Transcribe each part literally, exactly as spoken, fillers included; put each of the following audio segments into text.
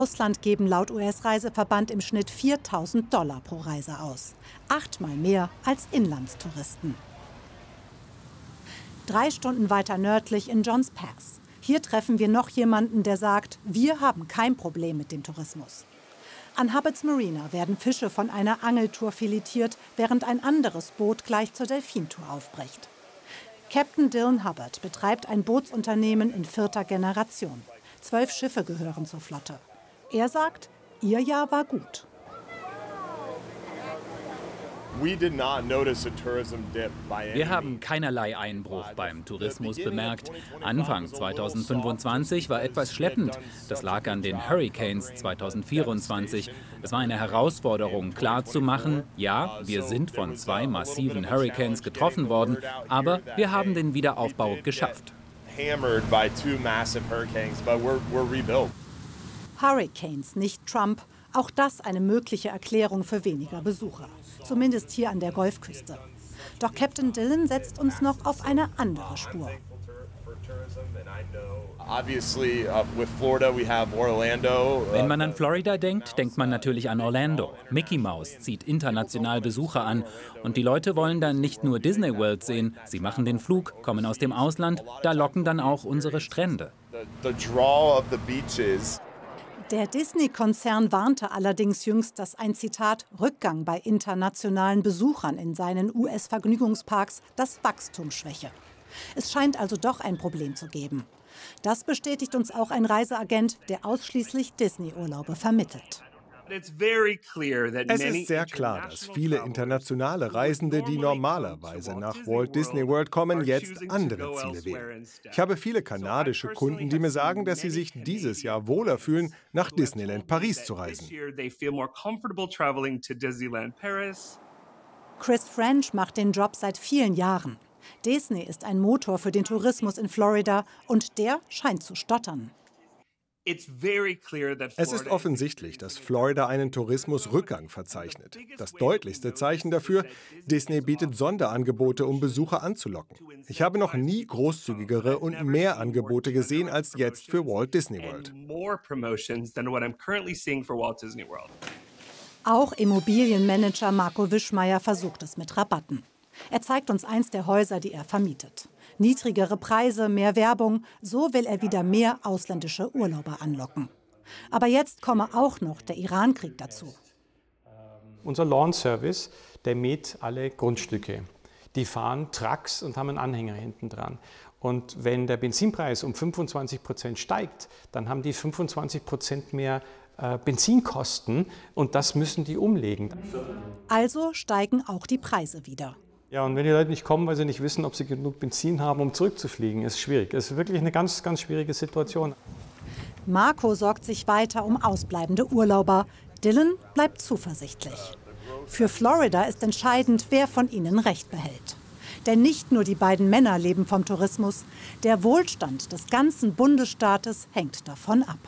Ausland geben laut U S-Reiseverband im Schnitt viertausend Dollar pro Reise aus. Achtmal mehr als Inlandstouristen. Drei Stunden weiter nördlich in Johns Pass. Hier treffen wir noch jemanden, der sagt, wir haben kein Problem mit dem Tourismus. An Hubbards Marina werden Fische von einer Angeltour filetiert, während ein anderes Boot gleich zur Delfintour aufbricht. Captain Dylan Hubbard betreibt ein Bootsunternehmen in vierter Generation. Zwölf Schiffe gehören zur Flotte. Er sagt, ihr Jahr war gut. Wir haben keinerlei Einbruch beim Tourismus bemerkt. Anfang zweitausendfünfundzwanzig war etwas schleppend. Das lag an den Hurricanes zweitausendvierundzwanzig. Es war eine Herausforderung, klarzumachen, ja, wir sind von zwei massiven Hurricanes getroffen worden, aber wir haben den Wiederaufbau geschafft. Hurricanes, nicht Trump. Auch das eine mögliche Erklärung für weniger Besucher. Zumindest hier an der Golfküste. Doch Captain Dylan setzt uns noch auf eine andere Spur. Wenn man an Florida denkt, denkt man natürlich an Orlando. Mickey Mouse zieht international Besucher an. Und die Leute wollen dann nicht nur Disney World sehen. Sie machen den Flug, kommen aus dem Ausland. Da locken dann auch unsere Strände. Der Disney-Konzern warnte allerdings jüngst, dass ein Zitat Rückgang bei internationalen Besuchern in seinen U S-Vergnügungsparks das Wachstum schwäche. Es scheint also doch ein Problem zu geben. Das bestätigt uns auch ein Reiseagent, der ausschließlich Disney-Urlaube vermittelt. Es ist sehr klar, dass viele internationale Reisende, die normalerweise nach Walt Disney World kommen, jetzt andere Ziele wählen. Ich habe viele kanadische Kunden, die mir sagen, dass sie sich dieses Jahr wohler fühlen, nach Disneyland Paris zu reisen. Chris French macht den Job seit vielen Jahren. Disney ist ein Motor für den Tourismus in Florida und der scheint zu stottern. Es ist offensichtlich, dass Florida einen Tourismusrückgang verzeichnet. Das deutlichste Zeichen dafür, Disney bietet Sonderangebote, um Besucher anzulocken. Ich habe noch nie großzügigere und mehr Angebote gesehen als jetzt für Walt Disney World. Auch Immobilienmanager Marco Wischmeier versucht es mit Rabatten. Er zeigt uns eins der Häuser, die er vermietet. Niedrigere Preise, mehr Werbung, so will er wieder mehr ausländische Urlauber anlocken. Aber jetzt komme auch noch der Iran-Krieg dazu. Unser Lawn-Service, der mäht alle Grundstücke. Die fahren Trucks und haben einen Anhänger hinten dran. Und wenn der Benzinpreis um fünfundzwanzig Prozent steigt, dann haben die fünfundzwanzig Prozent mehr äh, Benzinkosten und das müssen die umlegen. Also steigen auch die Preise wieder. Ja, und wenn die Leute nicht kommen, weil sie nicht wissen, ob sie genug Benzin haben, um zurückzufliegen, ist schwierig. Es ist wirklich eine ganz, ganz schwierige Situation. Marco sorgt sich weiter um ausbleibende Urlauber. Dylan bleibt zuversichtlich. Für Florida ist entscheidend, wer von ihnen Recht behält. Denn nicht nur die beiden Männer leben vom Tourismus. Der Wohlstand des ganzen Bundesstaates hängt davon ab.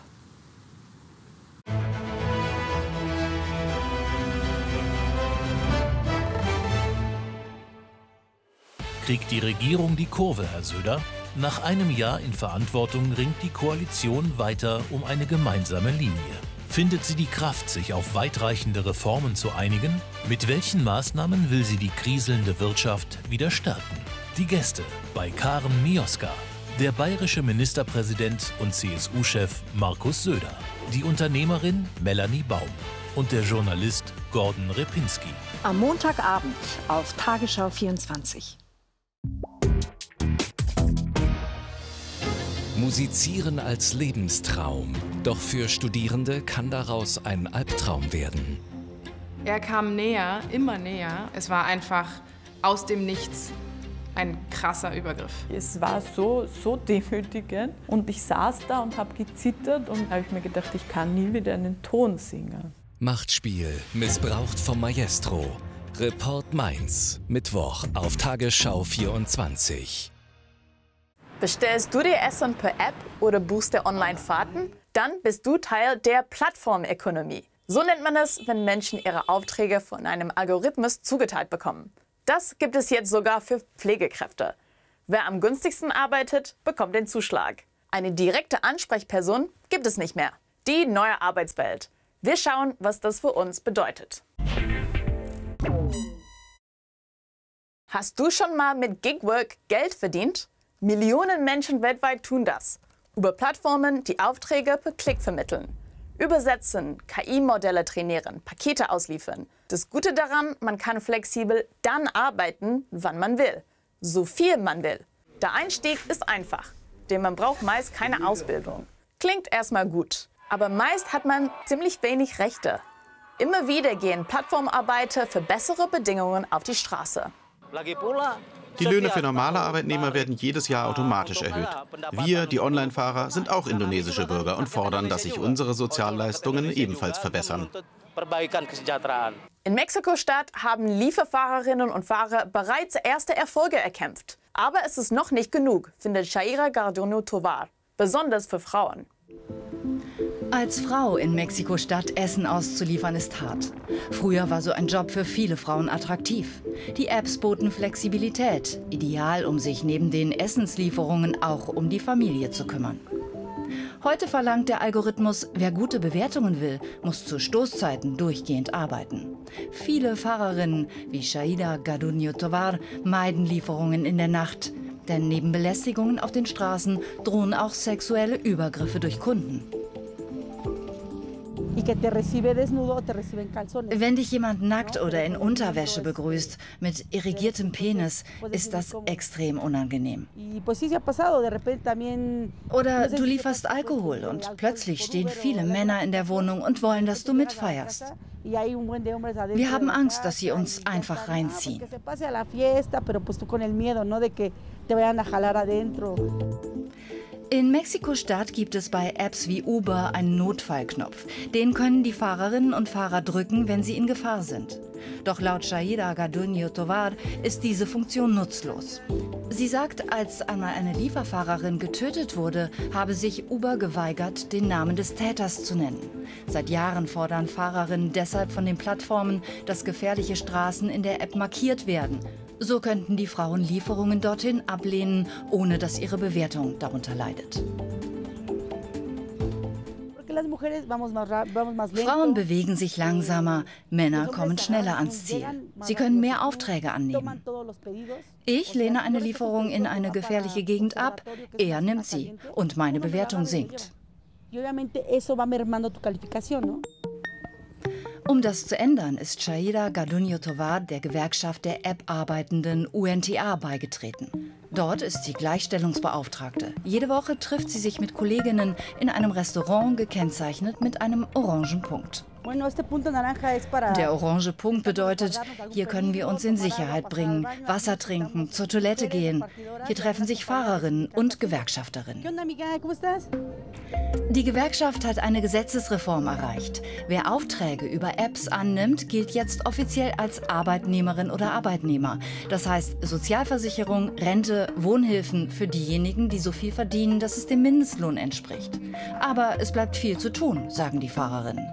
Kriegt die Regierung die Kurve, Herr Söder? Nach einem Jahr in Verantwortung ringt die Koalition weiter um eine gemeinsame Linie. Findet sie die Kraft, sich auf weitreichende Reformen zu einigen? Mit welchen Maßnahmen will sie die kriselnde Wirtschaft wieder stärken? Die Gäste bei Karen Mioska, der bayerische Ministerpräsident und C S U-Chef Markus Söder, die Unternehmerin Melanie Baum und der Journalist Gordon Repinski. Am Montagabend auf Tagesschau vierundzwanzig. Musizieren als Lebenstraum. Doch für Studierende kann daraus ein Albtraum werden. Er kam näher, immer näher. Es war einfach aus dem Nichts ein krasser Übergriff. Es war so, so demütigend und ich saß da und habe gezittert und habe ich mir gedacht, ich kann nie wieder einen Ton singen. Machtspiel, missbraucht vom Maestro. Report Mainz, Mittwoch auf Tagesschau vierundzwanzig. Bestellst du dir Essen per App oder buchst dir Online-Fahrten? Dann bist du Teil der Plattformökonomie. So nennt man es, wenn Menschen ihre Aufträge von einem Algorithmus zugeteilt bekommen. Das gibt es jetzt sogar für Pflegekräfte. Wer am günstigsten arbeitet, bekommt den Zuschlag. Eine direkte Ansprechperson gibt es nicht mehr. Die neue Arbeitswelt. Wir schauen, was das für uns bedeutet. Hast du schon mal mit Gigwork Geld verdient? Millionen Menschen weltweit tun das. Über Plattformen, die Aufträge per Klick vermitteln. Übersetzen, K I-Modelle trainieren, Pakete ausliefern. Das Gute daran, man kann flexibel dann arbeiten, wann man will. So viel man will. Der Einstieg ist einfach, denn man braucht meist keine Ausbildung. Klingt erstmal gut, aber meist hat man ziemlich wenig Rechte. Immer wieder gehen Plattformarbeiter für bessere Bedingungen auf die Straße. Die Löhne für normale Arbeitnehmer werden jedes Jahr automatisch erhöht. Wir, die Online-Fahrer, sind auch indonesische Bürger und fordern, dass sich unsere Sozialleistungen ebenfalls verbessern. In Mexiko-Stadt haben Lieferfahrerinnen und Fahrer bereits erste Erfolge erkämpft. Aber es ist noch nicht genug, findet Shaira Garduño Tovar, besonders für Frauen. Als Frau in Mexiko-Stadt Essen auszuliefern ist hart. Früher war so ein Job für viele Frauen attraktiv. Die Apps boten Flexibilität, ideal, um sich neben den Essenslieferungen auch um die Familie zu kümmern. Heute verlangt der Algorithmus, wer gute Bewertungen will, muss zu Stoßzeiten durchgehend arbeiten. Viele Fahrerinnen wie Shaira Garduño Tovar meiden Lieferungen in der Nacht. Denn neben Belästigungen auf den Straßen drohen auch sexuelle Übergriffe durch Kunden. Wenn dich jemand nackt oder in Unterwäsche begrüßt, mit irrigiertem Penis, ist das extrem unangenehm. Oder du lieferst Alkohol und plötzlich stehen viele Männer in der Wohnung und wollen, dass du mitfeierst. Wir haben Angst, dass sie uns einfach reinziehen. In Mexiko-Stadt gibt es bei Apps wie Uber einen Notfallknopf. Den können die Fahrerinnen und Fahrer drücken, wenn sie in Gefahr sind. Doch laut Shaira Garduño Tovar ist diese Funktion nutzlos. Sie sagt, als einmal eine Lieferfahrerin getötet wurde, habe sich Uber geweigert, den Namen des Täters zu nennen. Seit Jahren fordern Fahrerinnen deshalb von den Plattformen, dass gefährliche Straßen in der App markiert werden. So könnten die Frauen Lieferungen dorthin ablehnen, ohne dass ihre Bewertung darunter leidet. Frauen bewegen sich langsamer, Männer kommen schneller ans Ziel. Sie können mehr Aufträge annehmen. Ich lehne eine Lieferung in eine gefährliche Gegend ab, er nimmt sie und meine Bewertung sinkt. Um das zu ändern, ist Shaira Garduño Tovar der Gewerkschaft der App-arbeitenden U N T A beigetreten. Dort ist sie Gleichstellungsbeauftragte. Jede Woche trifft sie sich mit Kolleginnen in einem Restaurant, gekennzeichnet mit einem orangen Punkt. Der orange Punkt bedeutet, hier können wir uns in Sicherheit bringen, Wasser trinken, zur Toilette gehen. Hier treffen sich Fahrerinnen und Gewerkschafterinnen. Die Gewerkschaft hat eine Gesetzesreform erreicht. Wer Aufträge über Apps annimmt, gilt jetzt offiziell als Arbeitnehmerin oder Arbeitnehmer. Das heißt Sozialversicherung, Rente, Wohnhilfen für diejenigen, die so viel verdienen, dass es dem Mindestlohn entspricht. Aber es bleibt viel zu tun, sagen die Fahrerinnen.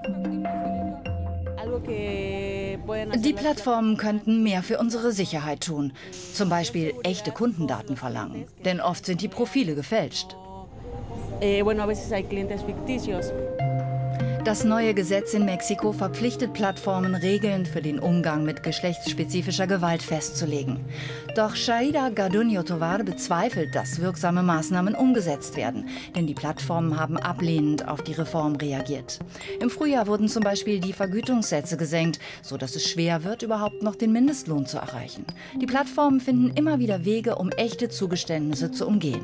Die Plattformen könnten mehr für unsere Sicherheit tun. Zum Beispiel echte Kundendaten verlangen. Denn oft sind die Profile gefälscht. Das neue Gesetz in Mexiko verpflichtet Plattformen, Regeln für den Umgang mit geschlechtsspezifischer Gewalt festzulegen. Doch Shaira Garduño Tovar bezweifelt, dass wirksame Maßnahmen umgesetzt werden. Denn die Plattformen haben ablehnend auf die Reform reagiert. Im Frühjahr wurden zum Beispiel die Vergütungssätze gesenkt, sodass es schwer wird, überhaupt noch den Mindestlohn zu erreichen. Die Plattformen finden immer wieder Wege, um echte Zugeständnisse zu umgehen.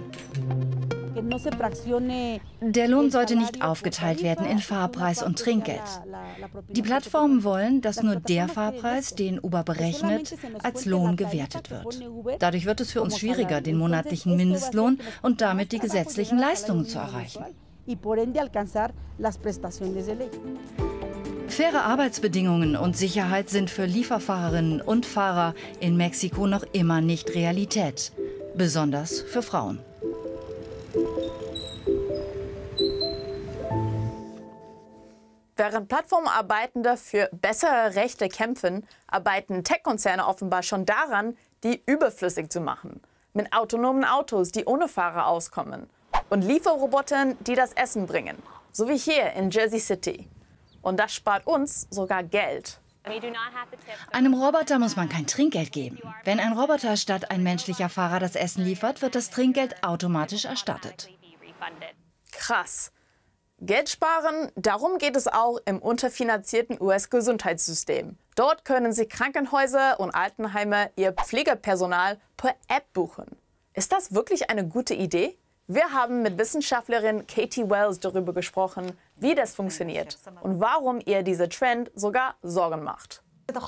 Der Lohn sollte nicht aufgeteilt werden in Fahrpreis und Trinkgeld. Die Plattformen wollen, dass nur der Fahrpreis, den Uber berechnet, als Lohn gewertet wird. Dadurch wird es für uns schwieriger, den monatlichen Mindestlohn und damit die gesetzlichen Leistungen zu erreichen. Faire Arbeitsbedingungen und Sicherheit sind für Lieferfahrerinnen und Fahrer in Mexiko noch immer nicht Realität, besonders für Frauen. Während Plattformarbeitende für bessere Rechte kämpfen, arbeiten Tech-Konzerne offenbar schon daran, die überflüssig zu machen. Mit autonomen Autos, die ohne Fahrer auskommen. Und Lieferrobotern, die das Essen bringen. so wie hier in Jersey City. Und das spart uns sogar Geld. Einem Roboter muss man kein Trinkgeld geben. Wenn ein Roboter statt ein menschlicher Fahrer das Essen liefert, wird das Trinkgeld automatisch erstattet. Krass. Geld sparen, darum geht es auch im unterfinanzierten U S-Gesundheitssystem. Dort können Sie Krankenhäuser und Altenheime ihr Pflegepersonal per App buchen. Ist das wirklich eine gute Idee? Wir haben mit Wissenschaftlerin Katie Wells darüber gesprochen, wie das funktioniert und warum ihr dieser Trend sogar Sorgen macht.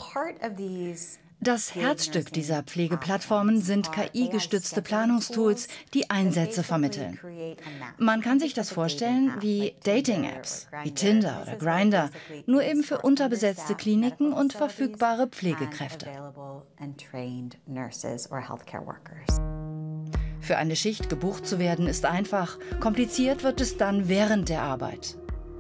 Das Herzstück dieser Pflegeplattformen sind K I-gestützte Planungstools, die Einsätze vermitteln. Man kann sich das vorstellen wie Dating-Apps, wie Tinder oder Grindr, nur eben für unterbesetzte Kliniken und verfügbare Pflegekräfte. Für eine Schicht gebucht zu werden ist einfach, kompliziert wird es dann während der Arbeit.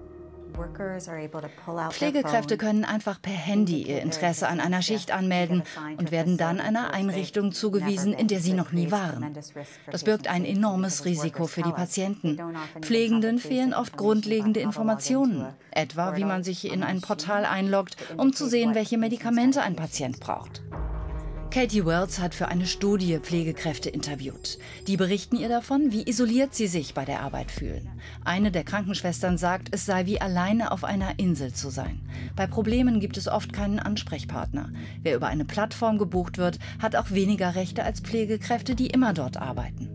Pflegekräfte können einfach per Handy ihr Interesse an einer Schicht anmelden und werden dann einer Einrichtung zugewiesen, in der sie noch nie waren. Das birgt ein enormes Risiko für die Patienten. Pflegenden fehlen oft grundlegende Informationen, etwa wie man sich in ein Portal einloggt, um zu sehen, welche Medikamente ein Patient braucht. Katie Wells hat für eine Studie Pflegekräfte interviewt. Die berichten ihr davon, wie isoliert sie sich bei der Arbeit fühlen. Eine der Krankenschwestern sagt, es sei wie alleine auf einer Insel zu sein. Bei Problemen gibt es oft keinen Ansprechpartner. Wer über eine Plattform gebucht wird, hat auch weniger Rechte als Pflegekräfte, die immer dort arbeiten.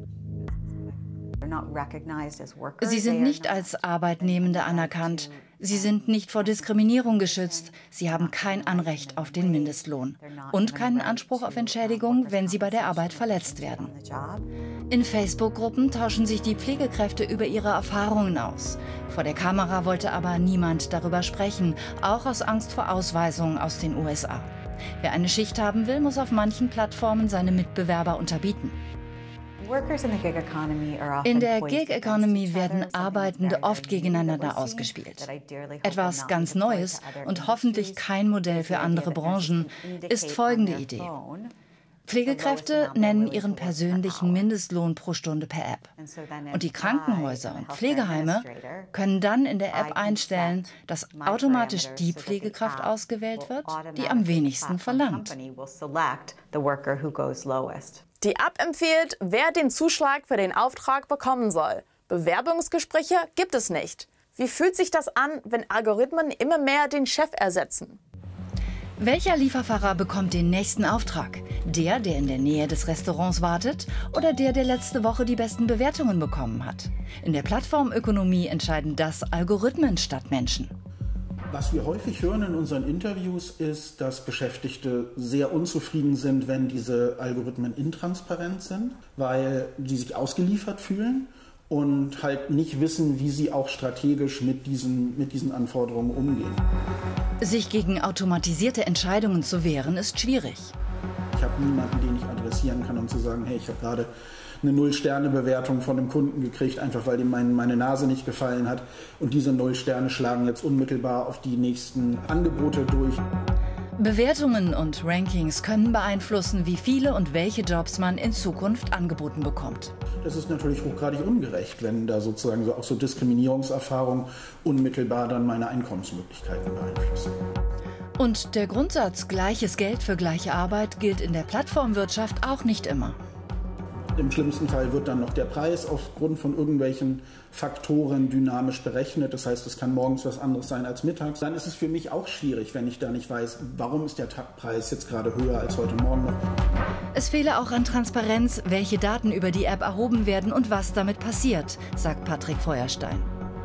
Sie sind nicht als Arbeitnehmende anerkannt. Sie sind nicht vor Diskriminierung geschützt. Sie haben kein Anrecht auf den Mindestlohn und keinen Anspruch auf Entschädigung, wenn sie bei der Arbeit verletzt werden. In Facebook-Gruppen tauschen sich die Pflegekräfte über ihre Erfahrungen aus. Vor der Kamera wollte aber niemand darüber sprechen, auch aus Angst vor Ausweisung aus den U S A. Wer eine Schicht haben will, muss auf manchen Plattformen seine Mitbewerber unterbieten. In der Gig Economy werden Arbeitende oft gegeneinander ausgespielt. Etwas ganz Neues und hoffentlich kein Modell für andere Branchen ist folgende Idee. Pflegekräfte nennen ihren persönlichen Mindestlohn pro Stunde per App. Und die Krankenhäuser und Pflegeheime können dann in der App einstellen, dass automatisch die Pflegekraft ausgewählt wird, die am wenigsten verlangt. Die App empfiehlt, wer den Zuschlag für den Auftrag bekommen soll. Bewerbungsgespräche gibt es nicht. Wie fühlt sich das an, wenn Algorithmen immer mehr den Chef ersetzen? Welcher Lieferfahrer bekommt den nächsten Auftrag? Der, der in der Nähe des Restaurants wartet, oder der, der letzte Woche die besten Bewertungen bekommen hat? In der Plattformökonomie entscheiden das Algorithmen statt Menschen. Was wir häufig hören in unseren Interviews ist, dass Beschäftigte sehr unzufrieden sind, wenn diese Algorithmen intransparent sind, weil sie sich ausgeliefert fühlen und halt nicht wissen, wie sie auch strategisch mit diesen, mit diesen Anforderungen umgehen. Sich gegen automatisierte Entscheidungen zu wehren, ist schwierig. Ich habe niemanden, den ich adressieren kann, um zu sagen, hey, ich habe gerade eine Null-Sterne-Bewertung von einem Kunden gekriegt, einfach weil dem mein, meine Nase nicht gefallen hat. Und diese Null Sterne schlagen jetzt unmittelbar auf die nächsten Angebote durch. Bewertungen und Rankings können beeinflussen, wie viele und welche Jobs man in Zukunft angeboten bekommt. Das ist natürlich hochgradig ungerecht, wenn da sozusagen so auch so Diskriminierungserfahrungen unmittelbar dann meine Einkommensmöglichkeiten beeinflussen. Und der Grundsatz gleiches Geld für gleiche Arbeit gilt in der Plattformwirtschaft auch nicht immer. Im schlimmsten Fall wird dann noch der Preis aufgrund von irgendwelchen Faktoren dynamisch berechnet. Das heißt, es kann morgens was anderes sein als mittags. Dann ist es für mich auch schwierig, wenn ich da nicht weiß, warum ist der Preis jetzt gerade höher als heute Morgen noch. Es fehle auch an Transparenz, welche Daten über die App erhoben werden und was damit passiert, sagt Patrick Feuerstein.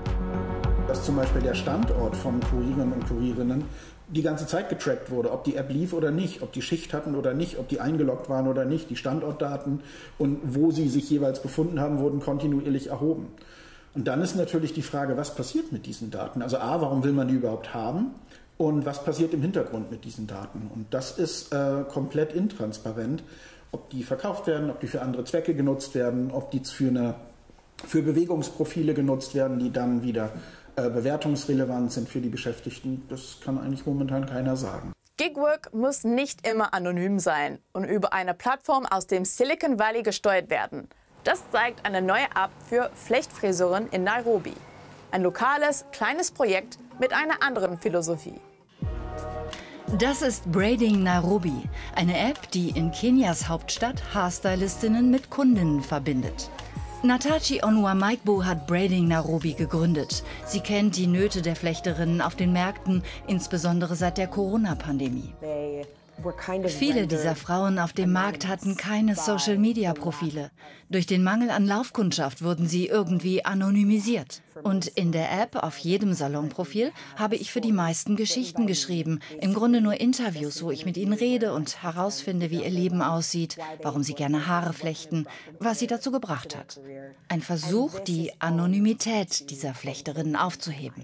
Dass zum Beispiel der Standort von Kurieren und Kurierinnen die ganze Zeit getrackt wurde, ob die App lief oder nicht, ob die Schicht hatten oder nicht, ob die eingeloggt waren oder nicht, die Standortdaten und wo sie sich jeweils befunden haben, wurden kontinuierlich erhoben. Und dann ist natürlich die Frage, was passiert mit diesen Daten? Also A, warum will man die überhaupt haben? Und was passiert im Hintergrund mit diesen Daten? Und das ist äh, komplett intransparent, ob die verkauft werden, ob die für andere Zwecke genutzt werden, ob die für, eine, für Bewegungsprofile genutzt werden, die dann wieder bewertungsrelevant sind für die Beschäftigten, das kann eigentlich momentan keiner sagen. Gigwork muss nicht immer anonym sein und über eine Plattform aus dem Silicon Valley gesteuert werden. Das zeigt eine neue App für Flechtfriseuren in Nairobi. Ein lokales, kleines Projekt mit einer anderen Philosophie. Das ist Braiding Nairobi, eine App, die in Kenias Hauptstadt Haarstylistinnen mit Kundinnen verbindet. Natachi Onwuamaigbo hat Braiding Nairobi gegründet. Sie kennt die Nöte der Flechterinnen auf den Märkten, insbesondere seit der Corona-Pandemie. Viele dieser Frauen auf dem Markt hatten keine Social-Media-Profile. Durch den Mangel an Laufkundschaft wurden sie irgendwie anonymisiert. Und in der App auf jedem Salonprofil habe ich für die meisten Geschichten geschrieben. Im Grunde nur Interviews, wo ich mit ihnen rede und herausfinde, wie ihr Leben aussieht, warum sie gerne Haare flechten, was sie dazu gebracht hat. Ein Versuch, die Anonymität dieser Flechterinnen aufzuheben.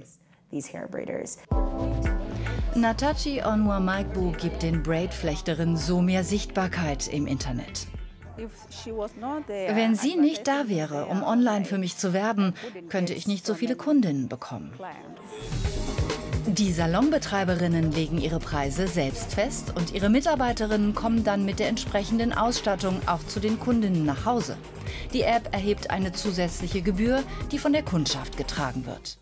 Natachi Onwuamaigbo gibt den Braid-Flechterinnen so mehr Sichtbarkeit im Internet. Wenn sie nicht da wäre, um online für mich zu werben, könnte ich nicht so viele Kundinnen bekommen. Die Salonbetreiberinnen legen ihre Preise selbst fest und ihre Mitarbeiterinnen kommen dann mit der entsprechenden Ausstattung auch zu den Kundinnen nach Hause. Die App erhebt eine zusätzliche Gebühr, die von der Kundschaft getragen wird.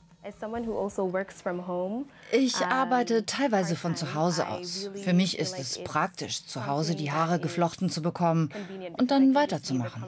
Ich arbeite teilweise von zu Hause aus. Für mich ist es praktisch, zu Hause die Haare geflochten zu bekommen und dann weiterzumachen.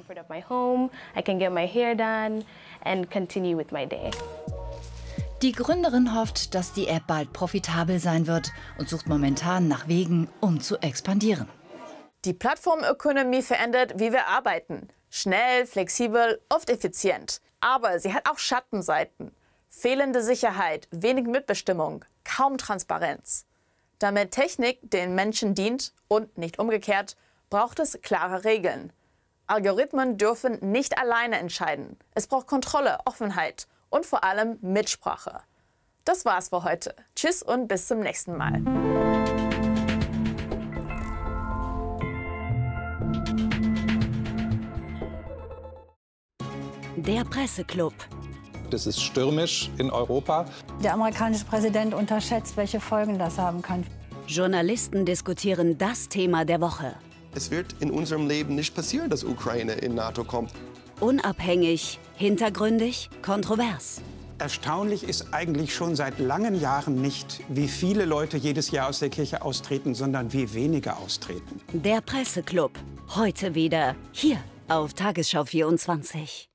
Die Gründerin hofft, dass die App bald profitabel sein wird und sucht momentan nach Wegen, um zu expandieren. Die Plattformökonomie verändert, wie wir arbeiten. Schnell, flexibel, oft effizient. Aber sie hat auch Schattenseiten. Fehlende Sicherheit, wenig Mitbestimmung, kaum Transparenz. Damit Technik den Menschen dient und nicht umgekehrt, braucht es klare Regeln. Algorithmen dürfen nicht alleine entscheiden. Es braucht Kontrolle, Offenheit und vor allem Mitsprache. Das war's für heute. Tschüss und bis zum nächsten Mal. Der Presseclub. Es ist stürmisch in Europa. Der amerikanische Präsident unterschätzt, welche Folgen das haben kann. Journalisten diskutieren das Thema der Woche. Es wird in unserem Leben nicht passieren, dass Ukraine in NATO kommt. Unabhängig, hintergründig, kontrovers. Erstaunlich ist eigentlich schon seit langen Jahren nicht, wie viele Leute jedes Jahr aus der Kirche austreten, sondern wie wenige austreten. Der Presseclub. Heute wieder hier auf Tagesschau vierundzwanzig.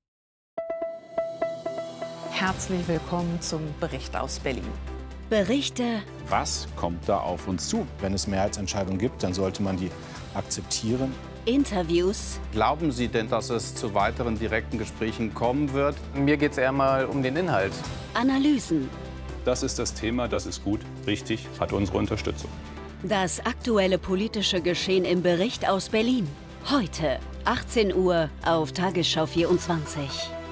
Herzlich willkommen zum Bericht aus Berlin. Berichte. Was kommt da auf uns zu? Wenn es Mehrheitsentscheidungen gibt, dann sollte man die akzeptieren. Interviews. Glauben Sie denn, dass es zu weiteren direkten Gesprächen kommen wird? Mir geht es eher mal um den Inhalt. Analysen. Das ist das Thema, das ist gut, richtig, hat unsere Unterstützung. Das aktuelle politische Geschehen im Bericht aus Berlin. Heute, achtzehn Uhr auf Tagesschau vierundzwanzig.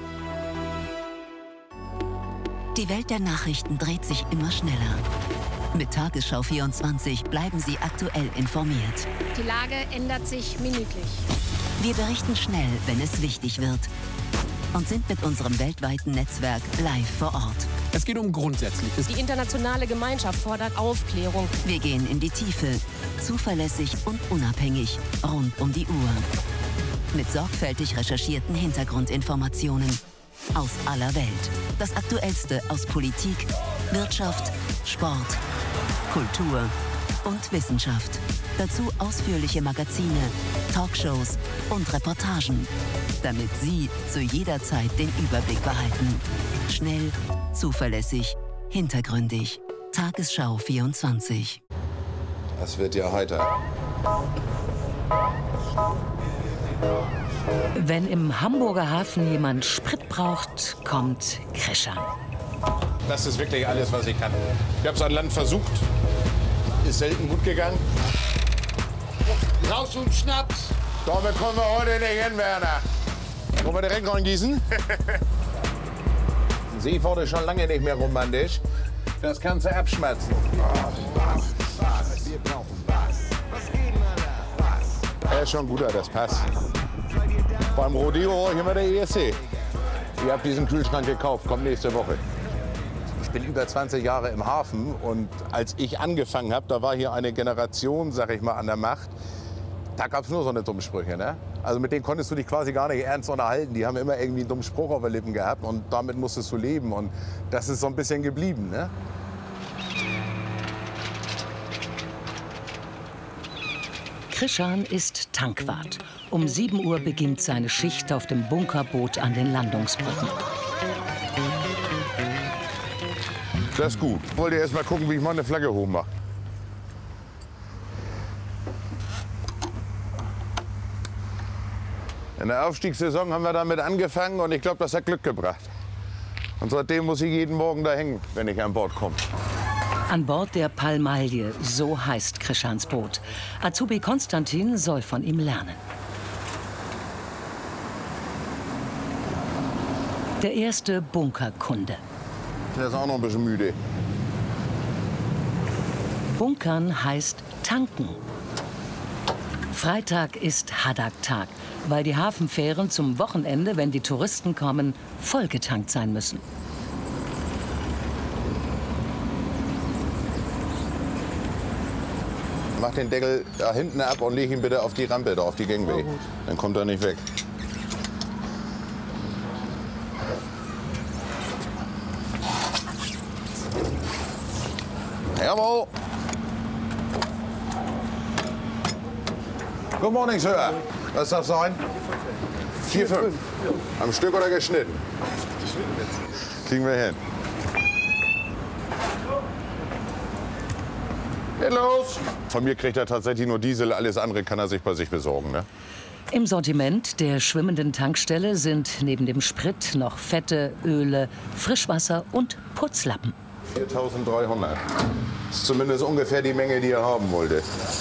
Die Welt der Nachrichten dreht sich immer schneller. Mit Tagesschau vierundzwanzig bleiben Sie aktuell informiert. Die Lage ändert sich minütlich. Wir berichten schnell, wenn es wichtig wird. Und sind mit unserem weltweiten Netzwerk live vor Ort. Es geht um Grundsätzliches. Die internationale Gemeinschaft fordert Aufklärung. Wir gehen in die Tiefe. Zuverlässig und unabhängig. Rund um die Uhr. Mit sorgfältig recherchierten Hintergrundinformationen. Aus aller Welt. Das Aktuellste aus Politik, Wirtschaft, Sport, Kultur und Wissenschaft. Dazu ausführliche Magazine, Talkshows und Reportagen. Damit Sie zu jeder Zeit den Überblick behalten. Schnell, zuverlässig, hintergründig. Tagesschau vierundzwanzig. Das wird ja heiter. Wenn im Hamburger Hafen jemand Sprit braucht, kommt Krishan. Das ist wirklich alles, was ich kann. Ich habe es an Land versucht. Ist selten gut gegangen. Raus und Schnaps. Damit kommen wir heute nicht hin, Werner. Wollen wir direkt reingießen? Seefahrt ist schon lange nicht mehr romantisch. Das kannst du abschmerzen. Was? Was? Wir brauchen was. Was geht, Mann? Was? Er ist schon guter, das passt. Beim Rodeo war ich immer der Erste. Ihr habt diesen Kühlschrank gekauft, kommt nächste Woche. Ich bin über zwanzig Jahre im Hafen und als ich angefangen habe, da war hier eine Generation, sag ich mal, an der Macht, Da gab es nur so eine dummen Sprüche. Ne? Also mit denen konntest du dich quasi gar nicht ernst unterhalten. Die haben immer irgendwie einen dummen Spruch auf den Lippen gehabt und damit musstest du leben. Und das ist so ein bisschen geblieben. Ne? Krishan ist Tankwart. Um sieben Uhr beginnt seine Schicht auf dem Bunkerboot an den Landungsbrücken. Das ist gut. Ich wollte erst mal gucken, wie ich meine Flagge hochmache. In der Aufstiegssaison haben wir damit angefangen und ich glaube, das hat Glück gebracht. Und seitdem muss ich jeden Morgen da hängen, wenn ich an Bord komme. An Bord der Palmalie, so heißt Krishans Boot. Azubi Konstantin soll von ihm lernen. Der erste Bunkerkunde. Der ist auch noch ein bisschen müde. Bunkern heißt tanken. Freitag ist Haddock-Tag, weil die Hafenfähren zum Wochenende, wenn die Touristen kommen, vollgetankt sein müssen. Mach den Deckel da hinten ab und leg ihn bitte auf die Rampe, da auf die Gangway. Ja, dann kommt er nicht weg. Jawohl. Good morning, Sir. Was darf sein? vier Komma fünf. Am Stück oder geschnitten? Geschnitten jetzt. Kriegen wir hin. Geht los! Von mir kriegt er tatsächlich nur Diesel, alles andere kann er sich bei sich besorgen. Ne? Im Sortiment der schwimmenden Tankstelle sind neben dem Sprit noch Fette, Öle, Frischwasser und Putzlappen. viertausenddreihundert. Das ist zumindest ungefähr die Menge, die er haben wollte.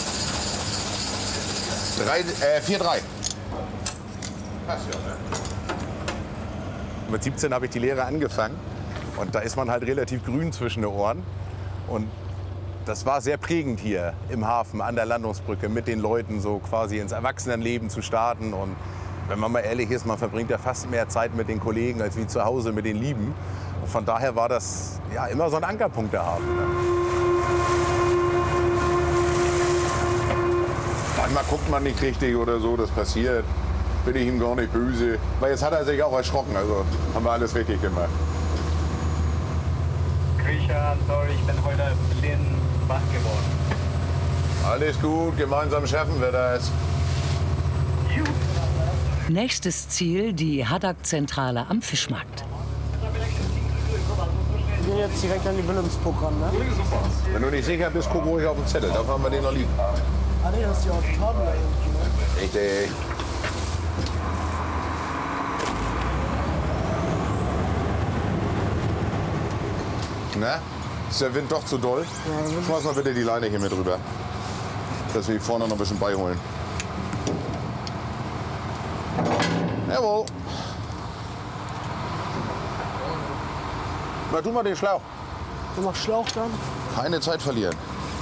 vier Komma drei. Passt ja, ne? Mit siebzehn habe ich die Lehre angefangen. Und da ist man halt relativ grün zwischen den Ohren. Und das war sehr prägend hier im Hafen, an der Landungsbrücke, mit den Leuten so quasi ins Erwachsenenleben zu starten. Und wenn man mal ehrlich ist, man verbringt ja fast mehr Zeit mit den Kollegen als wie zu Hause mit den Lieben. Und von daher war das ja immer so ein Ankerpunkt der Hafen. Ne? Manchmal guckt man nicht richtig oder so, das passiert. Bin ich ihm gar nicht böse. Weil jetzt hat er sich auch erschrocken, also haben wir alles richtig gemacht. Krishan, sorry, ich bin heute ein bisschen wach geworden. Alles gut, gemeinsam schaffen wir das. Nächstes Ziel, die Haddock-Zentrale am Fischmarkt. Wir gehen jetzt direkt an die Wilhelmsprogramm, ne? Wenn du nicht sicher bist, guck ruhig auf den Zettel, da haben wir den noch liegen. Ah ne, das ist die Autobahn da hinten, ne? Richtig. Na, ist der Wind doch zu doll? Ja, schmeiß mal bitte die Leine hier mit rüber, dass wir hier vorne noch ein bisschen beiholen. Jawohl. Mach du mal den Schlauch. Du machst Schlauch dann? Keine Zeit verlieren.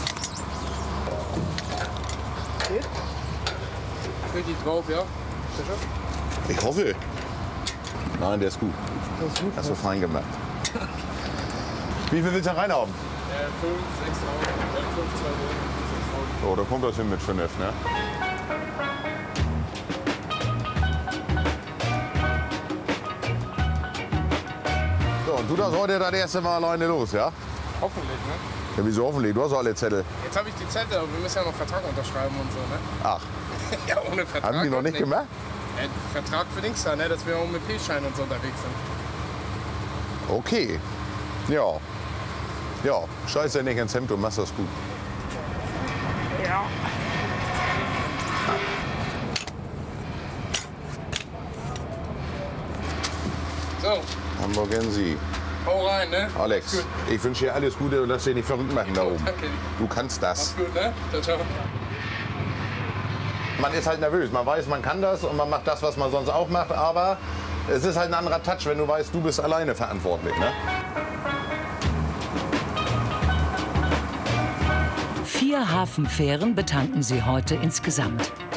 Geht? Richtig drauf, ja? Ich hoffe. Nein, der ist gut. Der ist gut. Hast du fein gemacht. Wie viel willst du reinhaben? Äh, fünf, sechstausend, fünfzehn, oh, da kommt das hin mit fünf, ne? So, und du darfst heute das erste Mal alleine los, ja? Hoffentlich, ne? Ja, wieso hoffentlich? Du hast alle Zettel. Jetzt habe ich die Zettel, aber wir müssen ja noch Vertrag unterschreiben und so, ne? Ach. Ja, ohne Vertrag. Haben die noch nicht gemacht? Ja, Vertrag für Dings da, ne? Dass wir auch mit P-Schein und so unterwegs sind. Okay. Ja. Ja, scheiß ja nicht ins Hemd und machst das gut. Ja. So. Hamburgensi. Hau rein, ne? Alex, ich wünsche dir alles Gute und lass dich nicht verrückt machen da oben. Danke. Du kannst das. Mach's gut, ne? Ciao, ciao. Man ist halt nervös. Man weiß, man kann das und man macht das, was man sonst auch macht. Aber es ist halt ein anderer Touch, wenn du weißt, du bist alleine verantwortlich, ne? Vier Hafenfähren betanken sie heute insgesamt.